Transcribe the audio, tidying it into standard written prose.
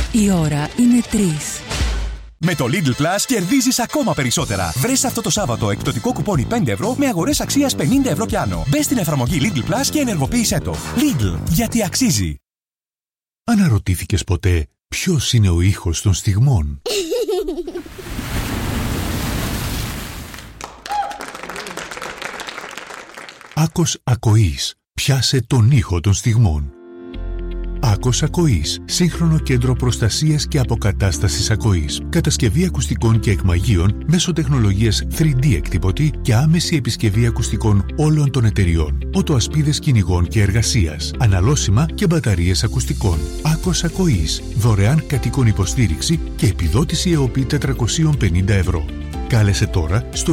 Η ώρα είναι 3. Με το Lidl Plus κερδίζεις ακόμα περισσότερα. Βρες αυτό το Σάββατο εκπτωτικό κουπόνι 5 ευρώ με αγορές αξίας 50 ευρώ κι άνω. Μπες στην εφαρμογή Lidl Plus και ενεργοποίησέ το. Lidl, γιατί αξίζει. Αναρωτήθηκες ποτέ ποιος είναι ο ήχος των στιγμών? Άκος ακοής. Πιάσε τον ήχο των στιγμών. Άκος ακοής. Σύγχρονο κέντρο προστασίας και αποκατάστασης ακοής. Κατασκευή ακουστικών και εκμαγείων μέσω τεχνολογίας 3D εκτυπωτή και άμεση επισκευή ακουστικών όλων των εταιριών. Οτοασπίδες κυνηγών και εργασίας. Αναλώσιμα και μπαταρίες ακουστικών. Άκος ακοής. Δωρεάν κατοίκων υποστήριξη και επιδότηση ΕΟΠΗ 450 ευρώ. Κάλεσε τώρα στο